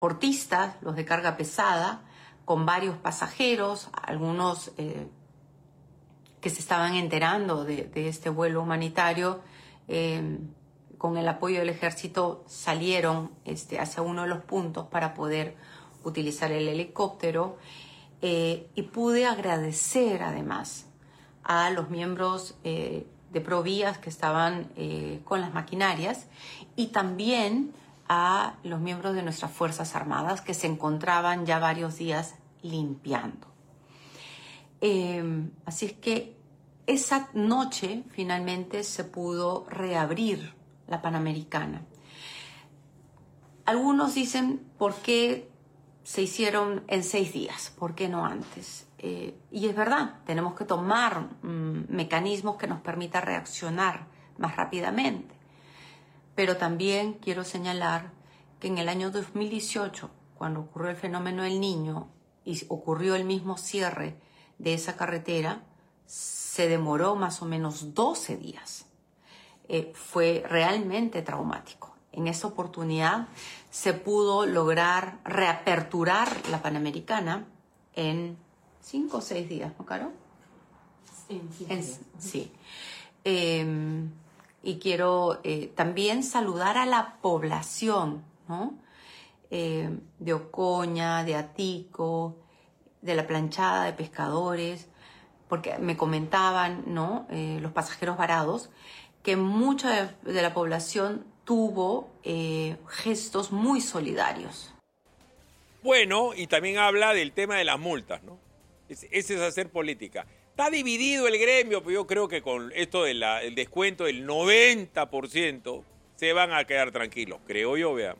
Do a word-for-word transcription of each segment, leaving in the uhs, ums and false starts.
transportistas, los de carga pesada, con varios pasajeros, algunos eh, que se estaban enterando de, de este vuelo humanitario, eh, con el apoyo del ejército salieron este, hacia uno de los puntos para poder utilizar el helicóptero, eh, y pude agradecer además a los miembros eh, de Provías que estaban eh, con las maquinarias, y también a los miembros de nuestras Fuerzas Armadas que se encontraban ya varios días limpiando. Eh, así es que esa noche finalmente se pudo reabrir la Panamericana. Algunos dicen, ¿por qué se hicieron en seis días? ¿Por qué no antes? Eh, y es verdad, tenemos que tomar mm, mecanismos que nos permitan reaccionar más rápidamente. Pero también quiero señalar que en el año dos mil dieciocho, cuando ocurrió el fenómeno del Niño y ocurrió el mismo cierre de esa carretera, se demoró más o menos doce días. Eh, fue realmente traumático. En esa oportunidad se pudo lograr reaperturar la Panamericana en cinco o seis días, ¿no, Caro? Sí, sí. En, sí. Eh, y quiero eh, también saludar a la población, ¿no? Eh, de Ocoña, de Atico, de la planchada de pescadores, porque me comentaban, ¿no? Eh, los pasajeros varados, que mucha de, de la población tuvo eh, gestos muy solidarios. Bueno, y también habla del tema de las multas, ¿no? Ese es hacer política. Está dividido el gremio, pero yo creo que con esto del de descuento del noventa por ciento se van a quedar tranquilos, creo yo, veamos.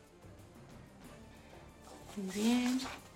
Muy bien.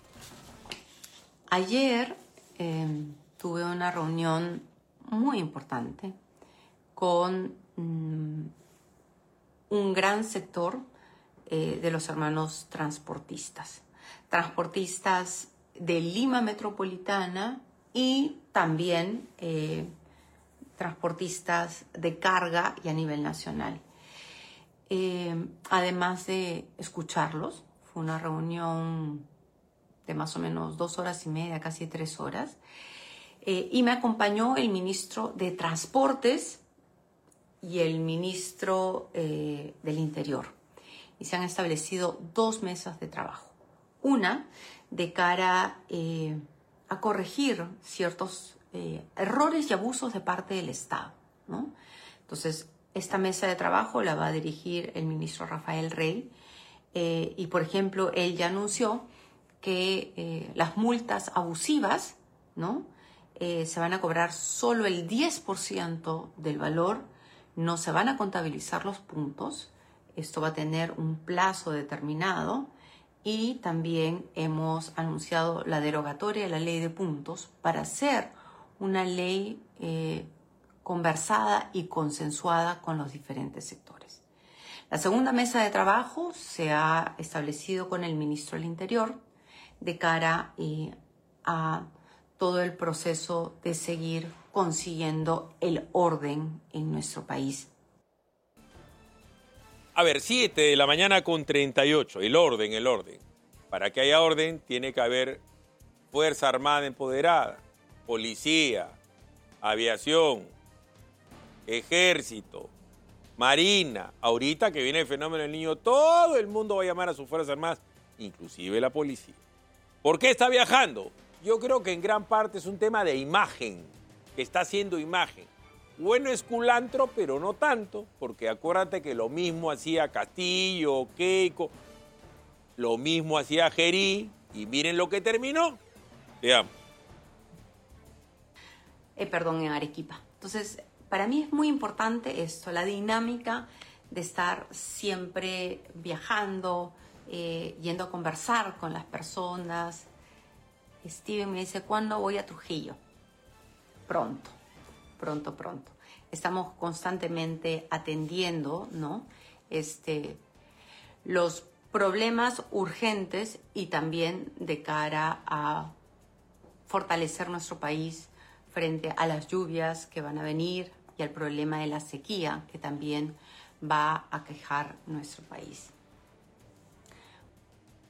Ayer eh, tuve una reunión muy importante con mmm, un gran sector eh, de los hermanos transportistas. Transportistas de Lima Metropolitana y también eh, transportistas de carga y a nivel nacional. Eh, además de escucharlos, fue una reunión de más o menos dos horas y media, casi tres horas, eh, y me acompañó el ministro de Transportes y el ministro eh, del Interior. Y se han establecido dos mesas de trabajo. Una de cara eh, a corregir ciertos eh, errores y abusos de parte del Estado, ¿no? Entonces, esta mesa de trabajo la va a dirigir el ministro Rafael Rey. Eh, y, por ejemplo, él ya anunció que eh, las multas abusivas, ¿no? Eh, se van a cobrar solo el diez por ciento del valor, no se van a contabilizar los puntos, esto va a tener un plazo determinado, y también hemos anunciado la derogatoria de la ley de puntos para hacer una ley eh, conversada y consensuada con los diferentes sectores. La segunda mesa de trabajo se ha establecido con el ministro del Interior de cara eh, a todo el proceso de seguir consiguiendo el orden en nuestro país. A ver, siete de la mañana con treinta y ocho, el orden, el orden. Para que haya orden tiene que haber Fuerza Armada empoderada, policía, aviación, ejército, marina. Ahorita que viene el fenómeno del Niño, todo el mundo va a llamar a sus Fuerzas Armadas, inclusive la policía. ¿Por qué está viajando? Yo creo que en gran parte es un tema de imagen, que está haciendo imagen. Bueno, es culantro, pero no tanto, porque acuérdate que lo mismo hacía Castillo, Keiko, lo mismo hacía Gerí, y miren lo que terminó. Veamos. Eh, perdón, en Arequipa. Entonces, para mí es muy importante esto, la dinámica de estar siempre viajando, eh, yendo a conversar con las personas. Steven me dice, ¿cuándo voy a Trujillo? Pronto. Pronto, pronto. Estamos constantemente atendiendo, ¿no? Este, los problemas urgentes y también de cara a fortalecer nuestro país frente a las lluvias que van a venir y al problema de la sequía que también va a aquejar nuestro país.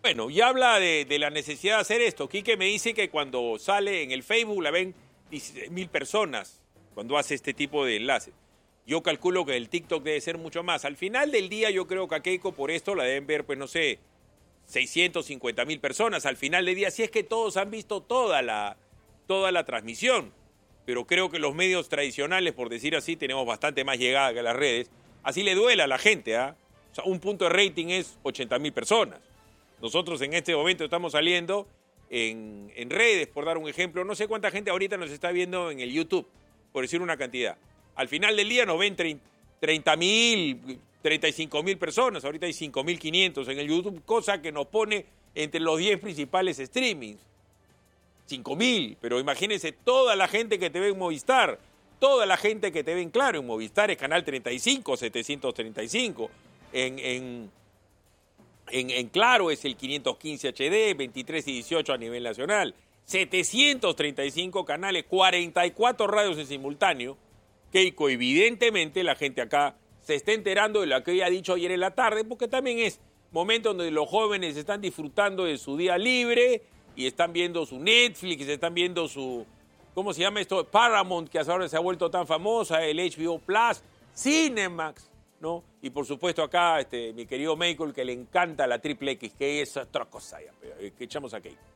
Bueno, y habla de, de la necesidad de hacer esto. Quique me dice que cuando sale en el Facebook la ven dieciséis mil personas cuando hace este tipo de enlaces. Yo calculo que el TikTok debe ser mucho más. Al final del día yo creo que a Keiko por esto la deben ver, pues no sé, seiscientos cincuenta mil personas. Al final del día, si es que todos han visto toda la, toda la transmisión. Pero creo que los medios tradicionales, por decir así, tenemos bastante más llegada que las redes. Así le duele a la gente, ¿ah? O sea, un punto de rating es ochenta mil personas. Nosotros en este momento estamos saliendo en, en redes, por dar un ejemplo. No sé cuánta gente ahorita nos está viendo en el YouTube, por decir una cantidad. Al final del día nos ven treinta mil, treinta y cinco mil personas. Ahorita hay cinco mil quinientos en el YouTube, cosa que nos pone entre los diez principales streamings. cinco mil, pero imagínense toda la gente que te ve en Movistar, toda la gente que te ve en Claro. En Movistar es Canal treinta y cinco, setecientos treinta y cinco. En... en En, en Claro es el quinientos quince H D, veintitrés y dieciocho a nivel nacional, setecientos treinta y cinco canales, cuarenta y cuatro radios en simultáneo. Keiko, evidentemente la gente acá se está enterando de lo que ella ha dicho ayer en la tarde, porque también es momento donde los jóvenes están disfrutando de su día libre y están viendo su Netflix, están viendo su, ¿cómo se llama esto? Paramount, que ahora se ha vuelto tan famosa, el H B O Plus, Cinemax, ¿no? Y por supuesto acá, este, mi querido Michael, que le encanta la triple X, que es otra cosa ya, que echamos a Keiko.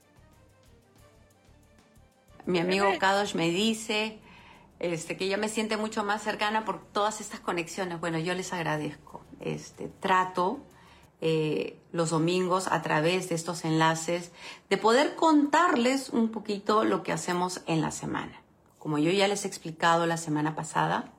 Mi amigo Kadosh me dice este, que ella me siente mucho más cercana por todas estas conexiones. Bueno, yo les agradezco. Este, trato eh, los domingos a través de estos enlaces de poder contarles un poquito lo que hacemos en la semana. Como yo ya les he explicado la semana pasada,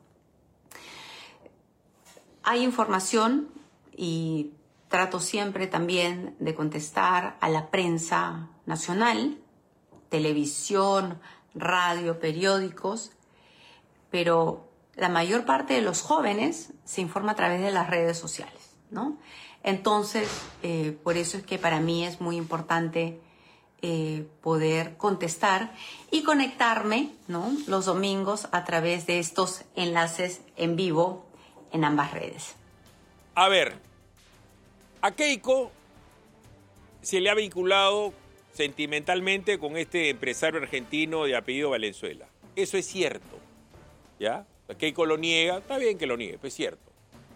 hay información y trato siempre también de contestar a la prensa nacional, televisión, radio, periódicos, pero la mayor parte de los jóvenes se informa a través de las redes sociales, ¿no? Entonces, eh, por eso es que para mí es muy importante eh, poder contestar y conectarme, ¿no?, los domingos a través de estos enlaces en vivo en ambas redes. A ver, a Keiko se le ha vinculado sentimentalmente con este empresario argentino de apellido Valenzuela. Eso es cierto, ¿ya? A Keiko lo niega, está bien que lo niegue, pero es cierto.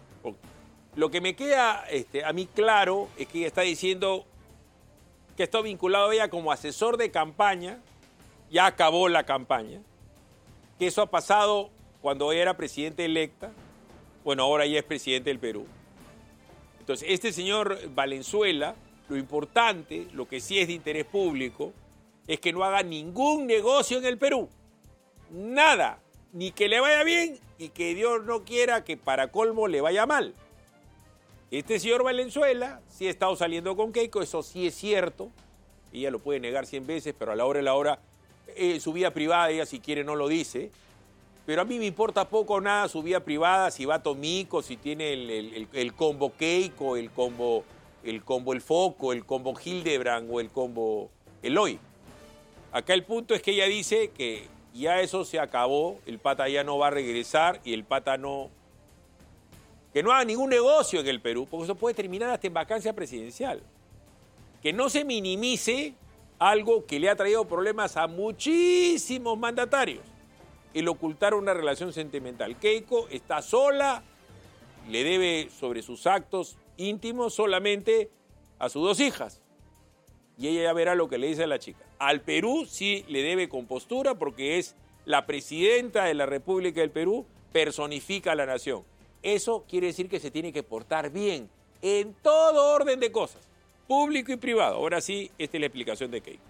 Lo que me queda este, a mí claro es que ella está diciendo que está vinculado a ella como asesor de campaña, ya acabó la campaña, que eso ha pasado cuando ella era presidenta electa. Bueno, ahora ya es presidente del Perú. Entonces, este señor Valenzuela, lo importante, lo que sí es de interés público, es que no haga ningún negocio en el Perú. Nada. Ni que le vaya bien y que Dios no quiera que para colmo le vaya mal. Este señor Valenzuela sí ha estado saliendo con Keiko, eso sí es cierto. Ella lo puede negar cien veces, pero a la hora de la hora, eh, su vida privada, ella si quiere no lo dice. Pero a mí me importa poco o nada su vida privada, si va Tomico, si tiene el, el, el, el combo Keiko, el combo, el combo El Foco, el combo Hildebrand o el combo Eloy. Acá el punto es que ella dice que ya eso se acabó, el pata ya no va a regresar y el pata no... Que no haga ningún negocio en el Perú, porque eso puede terminar hasta en vacancia presidencial. Que no se minimice algo que le ha traído problemas a muchísimos mandatarios. El ocultar una relación sentimental. Keiko está sola, le debe sobre sus actos íntimos solamente a sus dos hijas. Y ella ya verá lo que le dice a la chica. Al Perú sí le debe compostura porque es la presidenta de la República del Perú, personifica a la nación. Eso quiere decir que se tiene que portar bien en todo orden de cosas, público y privado. Ahora sí, esta es la explicación de Keiko.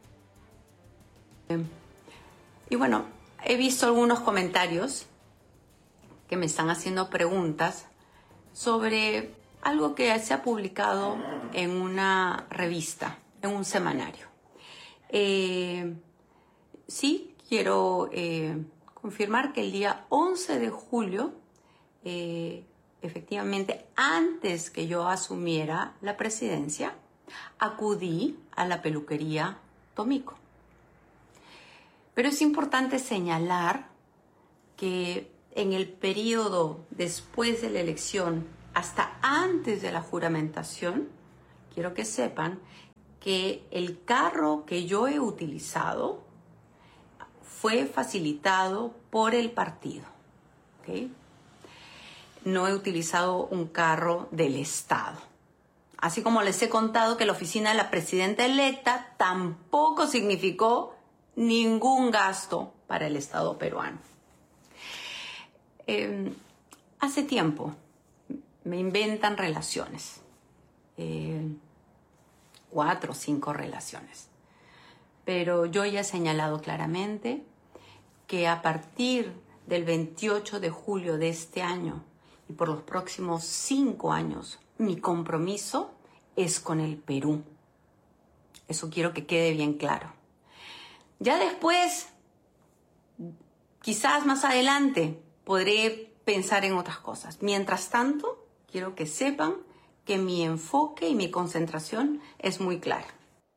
Y bueno, he visto algunos comentarios que me están haciendo preguntas sobre algo que se ha publicado en una revista, en un semanario. Eh, sí, quiero eh, confirmar que el día once de julio, eh, efectivamente, antes que yo asumiera la presidencia, acudí a la peluquería Tomico. Pero es importante señalar que en el periodo después de la elección, hasta antes de la juramentación, quiero que sepan que el carro que yo he utilizado fue facilitado por el partido, ¿ok? No he utilizado un carro del Estado. Así como les he contado que la oficina de la presidenta electa tampoco significó ningún gasto para el Estado peruano. Eh, hace tiempo me inventan relaciones, eh, cuatro o cinco relaciones, pero yo ya he señalado claramente que a partir del veintiocho de julio de este año y por los próximos cinco años, mi compromiso es con el Perú. Eso quiero que quede bien claro. Ya después, quizás más adelante, podré pensar en otras cosas. Mientras tanto, quiero que sepan que mi enfoque y mi concentración es muy clara.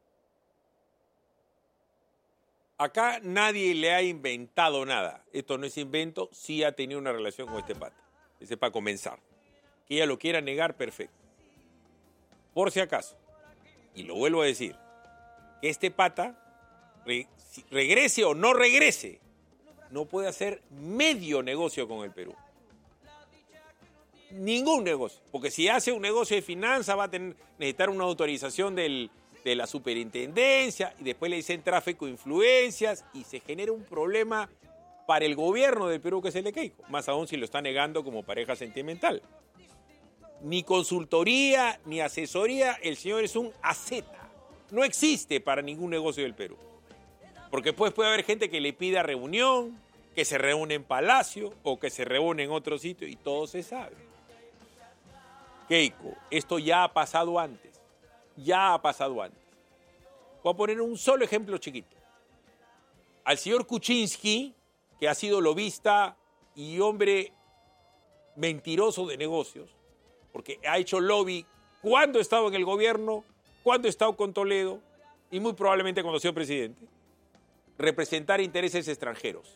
Acá nadie le ha inventado nada. Esto no es invento, sí ha tenido una relación con este pata. Ese para comenzar. Que ella lo quiera negar, perfecto. Por si acaso, y lo vuelvo a decir, que este pata, re, si regrese o no regrese, no puede hacer medio negocio con el Perú. Ningún negocio. Porque si hace un negocio de finanzas va a tener, necesitar una autorización del, de la superintendencia y después le dicen tráfico de influencias y se genera un problema para el gobierno del Perú que se le queico. Más aún si lo está negando como pareja sentimental. Ni consultoría, ni asesoría, el señor es un aseta. No existe para ningún negocio del Perú. Porque después puede haber gente que le pida reunión, que se reúne en Palacio o que se reúne en otro sitio y todo se sabe. Keiko, esto ya ha pasado antes. Ya ha pasado antes. Voy a poner un solo ejemplo chiquito. Al señor Kuczynski, que ha sido lobista y hombre mentiroso de negocios, porque ha hecho lobby cuando estaba en el gobierno, cuando ha estado con Toledo y muy probablemente cuando ha sido presidente, representar intereses extranjeros.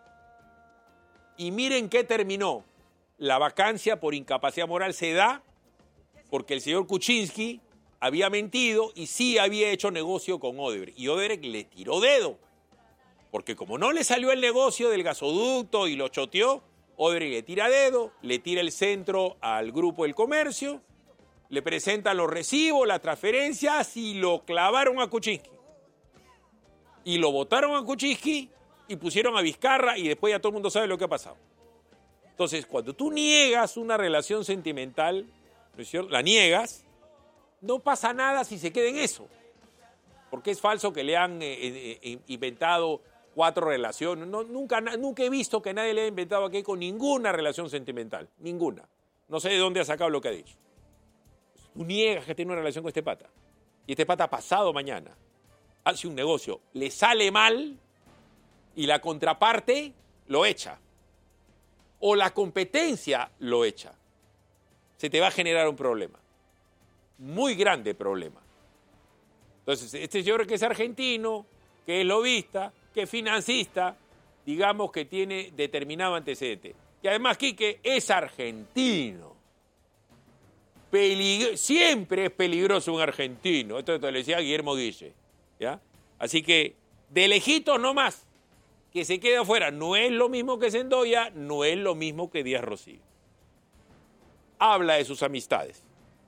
Y miren qué terminó. La vacancia por incapacidad moral se da porque el señor Kuczynski había mentido y sí había hecho negocio con Odebrecht. Y Odebrecht le tiró dedo. Porque como no le salió el negocio del gasoducto y lo choteó, Odebrecht le tira dedo, le tira el centro al Grupo del Comercio, le presentan los recibos, las transferencias y lo clavaron a Kuczynski. Y lo votaron a Kuczynski y pusieron a Vizcarra y después ya todo el mundo sabe lo que ha pasado. Entonces, cuando tú niegas una relación sentimental, ¿no es cierto? La niegas, no pasa nada si se queda en eso. Porque es falso que le han eh, eh, inventado cuatro relaciones. No, nunca, nunca he visto que nadie le haya inventado a Keiko ninguna relación sentimental. Ninguna. No sé de dónde ha sacado lo que ha dicho. Tú niegas que tiene una relación con este pata. Y este pata pasado mañana hace un negocio, le sale mal y la contraparte lo echa. O la competencia lo echa. Se te va a generar un problema. Muy grande problema. Entonces, este señor que es argentino, que es lobista, que es financista, digamos que tiene determinado antecedente. Y además, Quique es argentino. Peligro, siempre es peligroso un argentino. Esto te lo decía Guillermo Guille. ¿Ya? Así que, de lejitos no más, que se quede afuera. No es lo mismo que Sendoya, no es lo mismo que Díaz Rocío. Habla de sus amistades.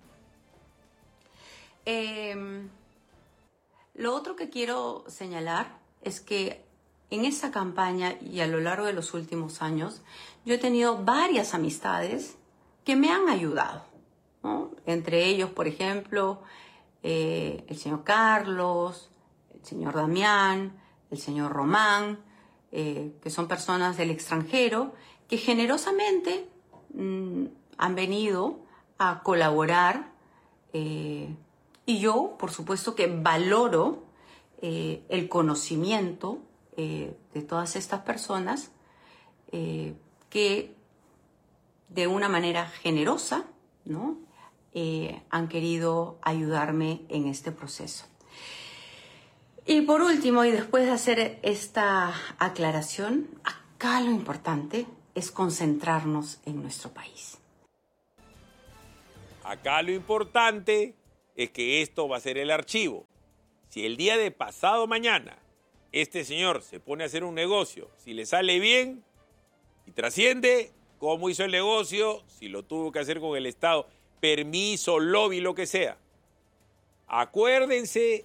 Eh, lo otro que quiero señalar es que en esa campaña y a lo largo de los últimos años, yo he tenido varias amistades que me han ayudado, ¿no? Entre ellos, por ejemplo, eh, el señor Carlos, el señor Damián, el señor Román, eh, que son personas del extranjero que generosamente mmm, han venido a colaborar eh, y yo, por supuesto, que valoro eh, el conocimiento eh, de todas estas personas eh, que de una manera generosa, ¿no? eh, han querido ayudarme en este proceso. Y por último, y después de hacer esta aclaración, acá lo importante es concentrarnos en nuestro país. Acá lo importante es que esto va a ser el archivo. Si el día de pasado mañana este señor se pone a hacer un negocio, si le sale bien y trasciende, cómo hizo el negocio, si lo tuvo que hacer con el Estado, permiso, lobby, lo que sea. Acuérdense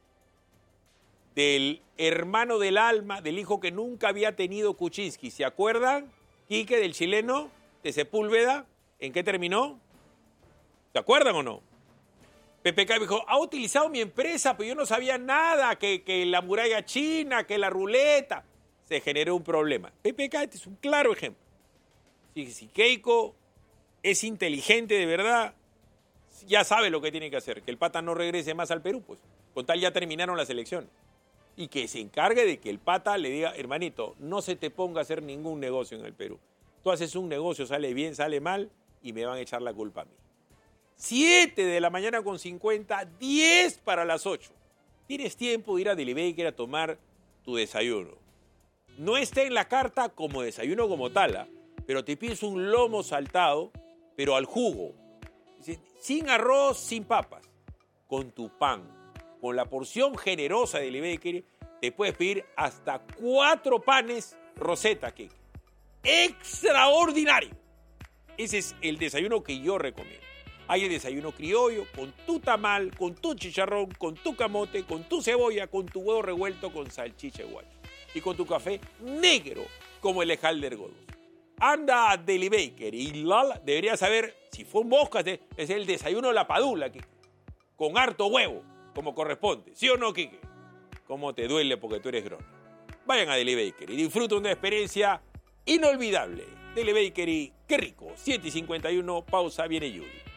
del hermano del alma, del hijo que nunca había tenido Kuczynski. ¿Se acuerdan, Quique, del chileno de Sepúlveda? ¿En qué terminó? ¿Se acuerdan o no? P P K dijo, ha utilizado mi empresa, pero yo no sabía nada, que, que la muralla china, que la ruleta. Se generó un problema. P P K este es un claro ejemplo. Si, si Keiko es inteligente de verdad, ya sabe lo que tiene que hacer, que el pata no regrese más al Perú, pues. Con tal ya terminaron las elecciones. Y que se encargue de que el pata le diga, hermanito, no se te ponga a hacer ningún negocio en el Perú. Tú haces un negocio, sale bien, sale mal, y me van a echar la culpa a mí. siete de la mañana con cincuenta, diez para las ocho. Tienes tiempo de ir a Delibaker a tomar tu desayuno. No está en la carta como desayuno como tal, ¿eh? Pero te pides un lomo saltado, pero al jugo. Sin arroz, sin papas. Con tu pan, con la porción generosa de Delibaker, te puedes pedir hasta cuatro panes Rosetta Cake. ¡Extraordinario! Ese es el desayuno que yo recomiendo. Hay el desayuno criollo, con tu tamal, con tu chicharrón, con tu camote, con tu cebolla, con tu huevo revuelto con salchicha y guacho. Y con tu café negro, como el Ejalder Godos. Anda a Delibaker y Lala debería saber, si fue un moscas, es el desayuno La Padula, Quique, con harto huevo, como corresponde. ¿Sí o no, Quique? ¿Cómo te duele porque tú eres grone? Vayan a Delibaker y disfruten de una experiencia inolvidable. Delibaker y qué rico. siete y cincuenta y uno, pausa, viene Yuri.